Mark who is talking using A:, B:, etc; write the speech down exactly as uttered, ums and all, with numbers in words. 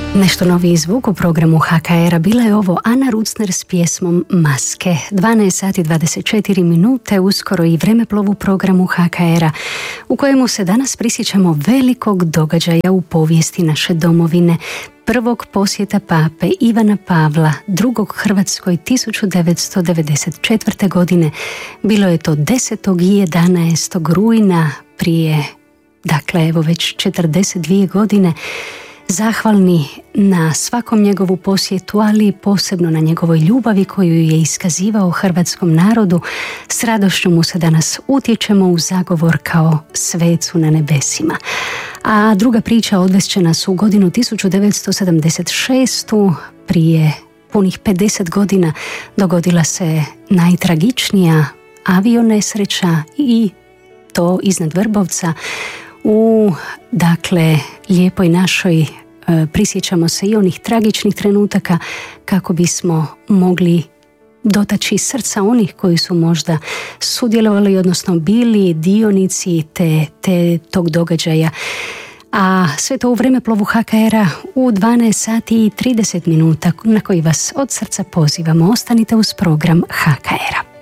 A: Nešto noviji zvuk u programu ha ka era bila je ovo Ana Rucner s pjesmom Maske. dvanaest sati dvadeset četiri minute, uskoro i vremeplov u programu ha ka era, u kojemu se danas prisjećamo velikog događaja u povijesti naše domovine, prvog posjeta pape Ivana Pavla drugog Hrvatskoj tisuću devetsto devedeset četvrte. godine. Bilo je to desetog i jedanaestog rujna prije, dakle evo već četrdeset dvije godine. Zahvalni na svakom njegovu posjetu, ali i posebno na njegovoj ljubavi koju je iskazivao hrvatskom narodu, s radošću mu se danas utječemo u zagovor kao svecu na nebesima. A druga priča odvest će nas u godinu tisuću devetsto sedamdeset šeste. Prije punih pedeset godina dogodila se najtragičnija avionesreća, i to iznad Vrbovca. U, dakle, lijepoj našoj e, prisjećamo se i onih tragičnih trenutaka kako bismo mogli dotaći srca onih koji su možda sudjelovali, odnosno bili dionici te, te tog događaja. A sve to u vremeplovu ha ka era u dvanaest sati i trideset minuta, na koji vas od srca pozivamo. Ostanite uz program ha ka era.